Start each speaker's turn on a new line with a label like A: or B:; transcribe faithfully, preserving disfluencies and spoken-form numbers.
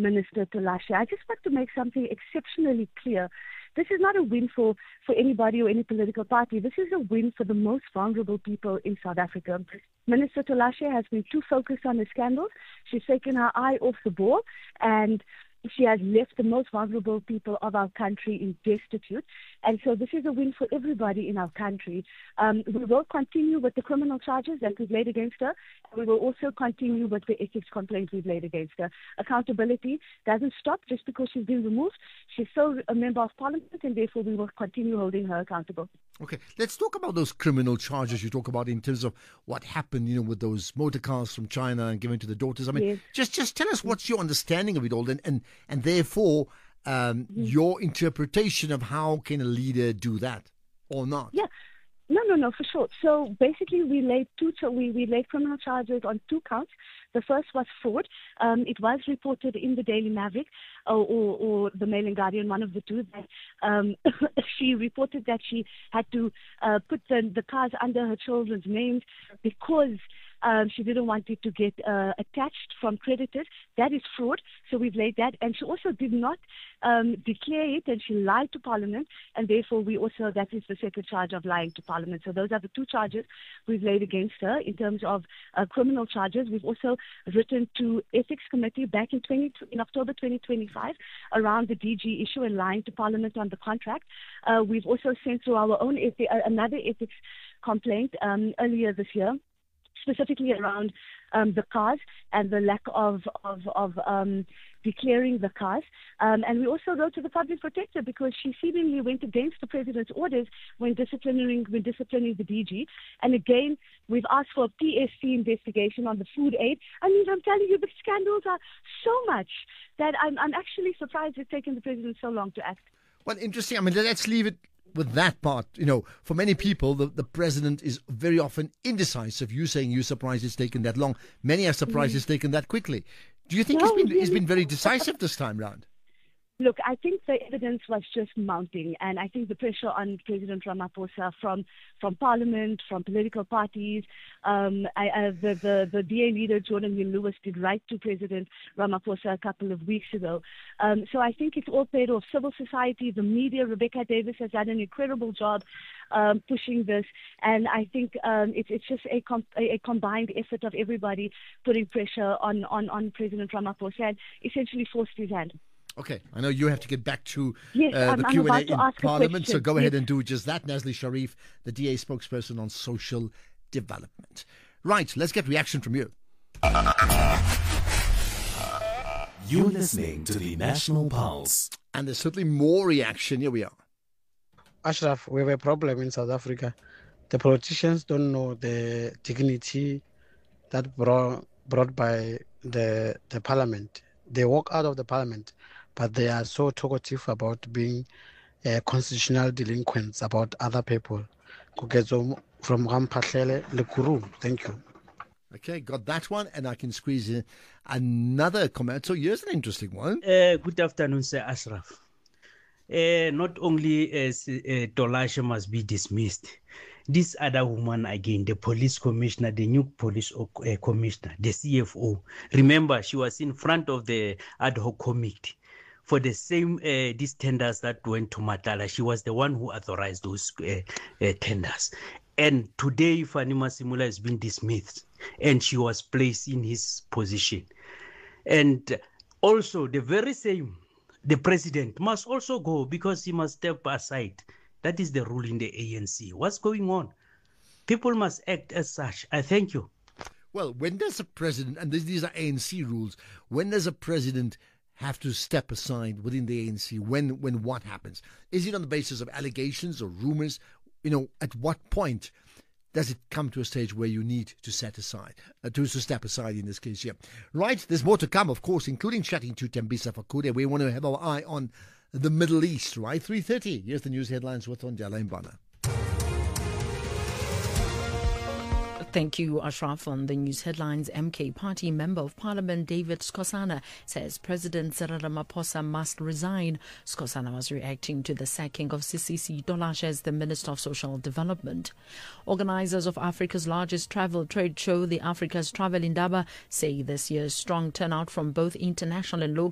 A: Minister Tolashe. I just want to make something exceptionally clear. This is not a win for, for anybody or any political party. This is a win for the most vulnerable people in South Africa. Minister Tolashe has been too focused on the scandals. She's taken her eye off the ball, and she has left the most vulnerable people of our country in destitute. And so this is a win for everybody in our country. Um, we will continue with the criminal charges that we've laid against her. And we will also continue with the ethics complaints we've laid against her. Accountability doesn't stop just because she's been removed. She's still a member of parliament, and therefore we will continue holding her accountable.
B: Okay, let's talk about those criminal charges you talk about in terms of what happened, you know, with those motor cars from China and given to the daughters. I mean,
A: yes.
B: just just tell us what's your understanding of it all, and and, and therefore um, mm-hmm. your interpretation of how can a leader do that or not.
A: Yeah. No, no, no, for sure. So basically, we laid two. We we laid criminal charges on two counts. The first was fraud. Um, it was reported in the Daily Maverick or, or, or the Mail and Guardian, one of the two, that um, she reported that she had to uh, put the, the cars under her children's names because um, she didn't want it to get uh, attached from creditors. That is fraud. So we've laid that. And she also did not um, declare it, and she lied to Parliament. And therefore, we also, that is the second charge of lying to Parliament. So those are the two charges we've laid against her in terms of uh, criminal charges. We've also written to Ethics Committee back in twenty in October twenty twenty-five around the D G issue and lying to Parliament on the contract. Uh, we've also sent through our own ethi- uh, another ethics complaint um, earlier this year, specifically around um, the cars and the lack of of, of um, declaring the cars. Um, and we also wrote to the public protector because she seemingly went against the president's orders when disciplining when disciplining the D G. And again, we've asked for a P S C investigation on the food aid. I mean, I'm telling you, the scandals are so much that I'm I'm actually surprised it's taken the president so long to act.
B: Well, interesting. I mean, let's leave it with that part. You know, for many people, the, the president is very often indecisive. You saying you're surprised it's taken that long. Many are surprised mm. it's taken that quickly. Do you think
A: no,
B: he's been
A: really.
B: he's been very decisive this time round?
A: Look, I think the evidence was just mounting, and I think the pressure on President Ramaphosa from from Parliament, from political parties, um, I, I, the, the the D A leader Jordan Hill-Lewis did write to President Ramaphosa a couple of weeks ago. Um, so I think it's all paid off. Civil society, the media, Rebecca Davis has done an incredible job um, pushing this, and I think um, it's it's just a, com- a, a combined effort of everybody putting pressure on on on President Ramaphosa and essentially forced his hand.
B: Okay, I know you have to get back to
A: yes,
B: uh, the
A: I'm,
B: Q and A
A: I'm
B: in Parliament, so go
A: yes.
B: ahead and do just that. Nazli Sharif, the D A spokesperson on social development. Right, let's get reaction from you.
C: You're listening to the National Pulse.
B: And there's certainly more reaction. Here we are.
D: Ashraf, we have a problem in South Africa. The politicians don't know the dignity that brought, brought by the the Parliament. They walk out of the Parliament, but they are so talkative about being uh, constitutional delinquents about other people. From Ramphahlele Lekuru. Thank you.
B: Okay, got that one, and I can squeeze in another comment. So here's an interesting one.
E: Uh, good afternoon, Sir Ashraf. Uh, not only as uh, Tolashe must be dismissed, this other woman again, the police commissioner, the new police uh, commissioner, the C F O. Remember, she was in front of the ad hoc committee for the same uh, these tenders that went to Matala. She was the one who authorized those uh, uh, tenders. And today, Fanny Masemola has been dismissed, and she was placed in his position. And also, the very same, the president must also go because he must step aside. That is the rule in the A N C. What's going on? People must act as such. I thank you.
B: Well, when does a president, and these are A N C rules, when does a president have to step aside within the A N C? When, when what happens? Is it on the basis of allegations or rumors? You know, at what point does it come to a stage where you need to set aside, uh, to, to step aside in this case here? Right, there's more to come, of course, including chatting to Tembisa Fakude. We want to have our eye on the Middle East, right? three thirty. Here's the news headlines with Ondala Mbana.
F: Thank you, Ashraf. On the news headlines, M K Party Member of Parliament David Skosana says President Cyril Ramaphosa must resign. Skosana was reacting to the sacking of Sisisi Tolashe as the Minister of Social Development. Organisers of Africa's largest travel trade show, the Africa's Travel Indaba, say this year's strong turnout from both international and local